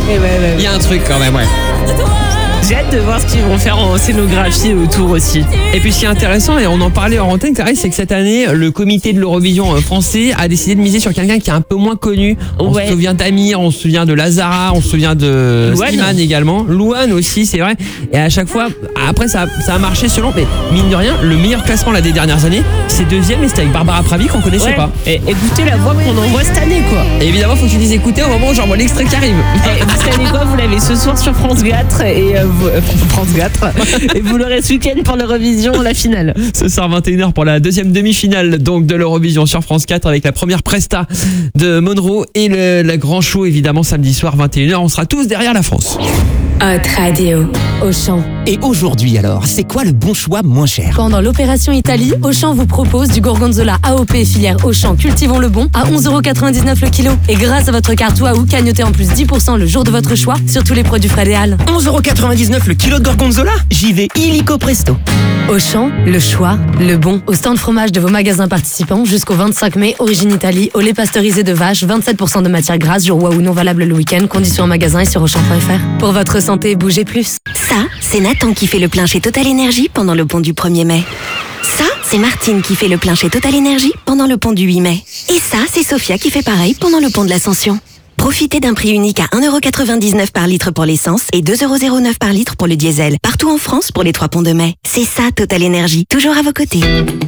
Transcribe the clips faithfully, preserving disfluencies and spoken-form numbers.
ouais, ouais, ouais. Il y a un truc quand même, ouais. J'ai hâte de voir ce qu'ils vont faire en scénographie autour aussi. Et puis ce qui est intéressant, et on en parlait en antenne, c'est que cette année, le comité de l'Eurovision français a décidé de miser sur quelqu'un qui est un peu moins connu. On Ouais. se souvient d'Amir, on se souvient de Lazara, on se souvient de Louane. Slimane également. Louane aussi, c'est vrai. Et à chaque fois, après ça, a- ça a marché selon, mais mine de rien, le meilleur classement là des dernières années, c'est deuxième et c'était avec Barbara Pravi qu'on connaissait Ouais. pas. Et écoutez la voix qu'on envoie cette année, quoi. Et évidemment, faut que tu dises écouter au moment où j'envoie l'extrait qui arrive. Et vous savez quoi, vous l'avez ce soir sur France quatre et euh, vous- euh, France quatre et vous l'aurez ce week-end pour l'Eurovision, la finale. Ce soir vingt et une heures pour la deuxième demi-finale donc de l'Eurovision sur France quatre avec la première presta de Monroe et le, le grand show évidemment samedi soir vingt et une heures. On sera tous derrière la France. Hot Radio, Auchan. Et aujourd'hui alors, c'est quoi le bon choix moins cher? Pendant l'opération Italie, Auchan vous propose du gorgonzola A O P filière Auchan Cultivons le Bon à onze euros quatre-vingt-dix-neuf le kilo. Et grâce à votre carte Waouh, cagnotez en plus dix pour cent le jour de votre choix sur tous les produits frais Léal. onze euros quatre-vingt-dix-neuf le kilo de gorgonzola? J'y vais illico presto. Auchan, le choix, le bon. Au stand fromage de vos magasins participants jusqu'au vingt-cinq mai, origine Italie, au lait pasteurisé de vache, vingt-sept pour cent de matière grasse, jour Waouh non valable le week-end, conditions en magasin et sur auchan point f r. Pour votre santé, bougez plus. Ça, c'est Nathan qui fait le plein chez Total Energy pendant le pont du premier mai. Ça, c'est Martine qui fait le plein chez Total Energy pendant le pont du huit mai. Et ça, c'est Sophia qui fait pareil pendant le pont de l'Ascension. Profitez d'un prix unique à un euro quatre-vingt-dix-neuf par litre pour l'essence et deux euros zéro neuf par litre pour le diesel. Partout en France pour les trois ponts de mai. C'est ça, Total Energy. Toujours à vos côtés.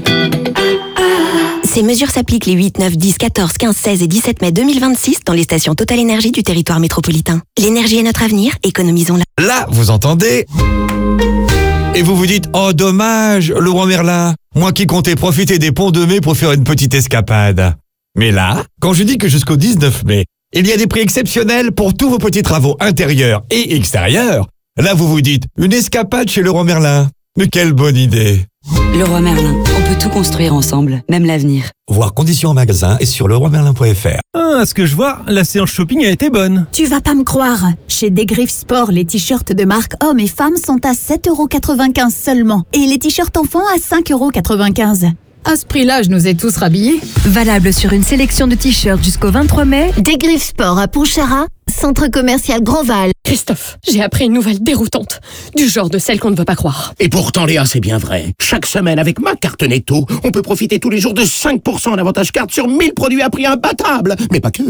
Ces mesures s'appliquent les huit, neuf, dix, quatorze, quinze, seize et dix-sept mai deux mille vingt-six dans les stations Total Energy du territoire métropolitain. L'énergie est notre avenir, économisons-la. Là, vous entendez? Et vous vous dites, oh dommage, Laurent Merlin, moi qui comptais profiter des ponts de mai pour faire une petite escapade. Mais là, quand je dis que jusqu'au dix-neuf mai, il y a des prix exceptionnels pour tous vos petits travaux intérieurs et extérieurs, là vous vous dites, une escapade chez Laurent Merlin. Mais quelle bonne idée! Leroy Merlin, on peut tout construire ensemble, même l'avenir. Voir conditions en magasin et sur leroy merlin point f r. Ah, à ce que je vois, la séance shopping a été bonne. Tu vas pas me croire. Chez Desgriffes Sport, les t-shirts de marque hommes et femmes sont à sept euros quatre-vingt-quinze seulement. Et les t-shirts enfants à cinq euros quatre-vingt-quinze. À ce prix-là, je nous ai tous rhabillés. Valable sur une sélection de t-shirts jusqu'au vingt-trois mai. Desgriffes Sport à Pontcharrat, centre commercial Grandval. Christophe, j'ai appris une nouvelle déroutante, du genre de celle qu'on ne veut pas croire. Et pourtant, Léa, c'est bien vrai. Chaque semaine, avec ma carte Netto, on peut profiter tous les jours de cinq pour cent en avantage carte sur mille produits à prix imbattable. Mais pas que.